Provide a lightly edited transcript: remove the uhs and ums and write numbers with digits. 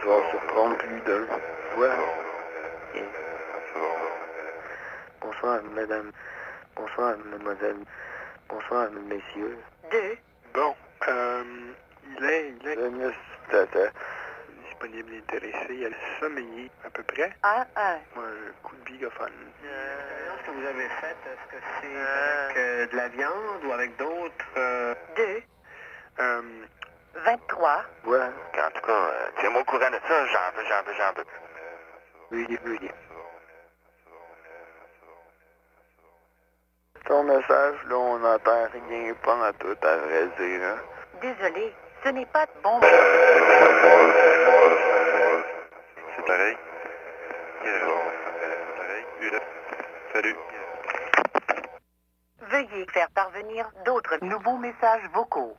va se prendre plus d'un fois. Et... Bonsoir, madame. Bonsoir, mademoiselle. Bonsoir, messieurs. 2. Bon, il est Disponible intéressé. il a sommeillé à peu près. 1-1. Moi, coup de bigophone. Ce que vous avez fait, est-ce que c'est avec de la viande ou avec d'autres 2. Euh, 23. Ouais. En tout cas, tiens-moi au courant de ça, j'en veux. Oui. Ton message, là, on n'entend rien, pas en tout, à vrai dire. Hein? Désolé, ce n'est pas de bon. C'est pareil. Pareil. Salut. Veuillez faire parvenir d'autres nouveaux messages vocaux.